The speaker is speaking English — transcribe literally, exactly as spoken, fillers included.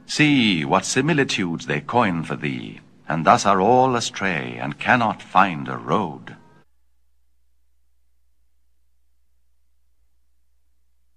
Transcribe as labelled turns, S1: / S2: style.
S1: See what similitudes they coin for thee, and thus are all astray, and cannot find a road.